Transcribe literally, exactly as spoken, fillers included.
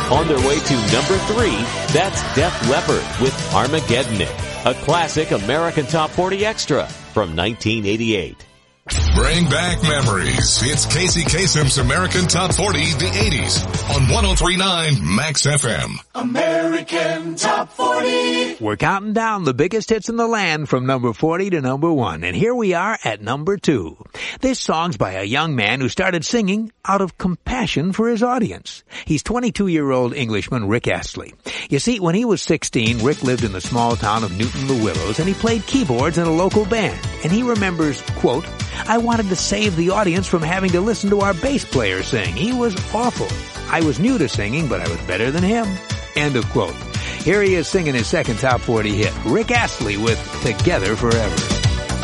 On their way to number three, that's Def Leppard with Armageddon It, a classic American Top forty extra from nineteen eighty-eight. Bring back memories. It's Casey Kasem's American Top forty, the eighties, on one oh three point nine Max F M. American Top forty. We're counting down the biggest hits in the land from number forty to number one, and here we are at number two. This song's by a young man who started singing out of compassion for his audience. He's twenty-two-year-old Englishman Rick Astley. You see, when he was sixteen, Rick lived in the small town of Newton-le-Willows, and he played keyboards in a local band. And he remembers, quote, "I wanted to save the audience from having to listen to our bass player sing. He was awful. I was new to singing, but I was better than him." End of quote. Here he is singing his second top forty hit, Rick Astley with Together Forever.